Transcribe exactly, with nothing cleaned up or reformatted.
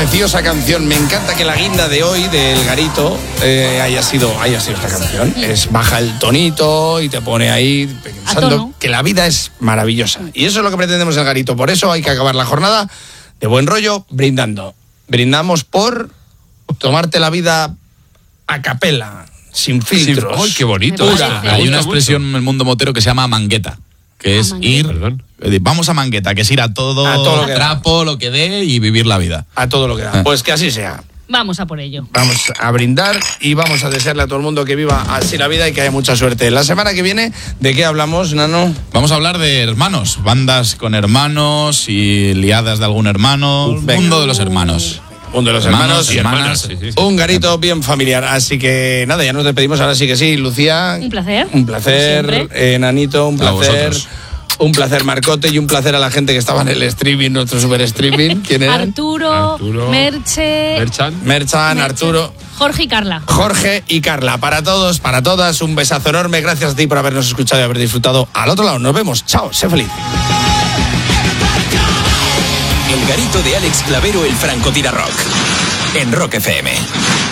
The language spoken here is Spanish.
preciosa canción. Me encanta que la guinda de hoy del Garito eh, haya sido haya sido esta canción. Es baja el tonito y te pone ahí pensando que la vida es maravillosa. Y eso es lo que pretendemos el Garito. Por eso hay que acabar la jornada de buen rollo brindando. Brindamos por tomarte la vida a capela, sin filtros. ¡Ay, qué bonito! Hay una expresión en el mundo motero que se llama mangueta, que es ir, Perdón. vamos a mangueta, que es ir a todo, a todo lo que trapo, da. lo que dé y vivir la vida. A todo lo que da. Pues que así sea. Vamos a por ello. Vamos a brindar y vamos a desearle a todo el mundo que viva así la vida y que haya mucha suerte. La semana que viene, ¿de qué hablamos, Nano? Vamos a hablar de hermanos, bandas con hermanos y liadas de algún hermano, Uf, mundo de los hermanos. Mundo de los hermanos, hermanos y hermanas. Sí, sí, sí. Un Garito bien familiar. Así que nada, ya nos despedimos. Ahora sí que sí, Lucía. Un placer. Un placer, eh, Nanito, un placer. Un placer, Marcote, y un placer a la gente que estaba en el streaming, nuestro super streaming. ¿Quién era? Arturo, Arturo Merche, Merchan, Merchan, Arturo, Jorge y Carla. Jorge y Carla. Para todos, para todas, un besazo enorme. Gracias a ti por habernos escuchado y haber disfrutado. Al otro lado, nos vemos. Chao, sé feliz. El Garito de Alex Clavero, el francotirador rock. En Rock F M.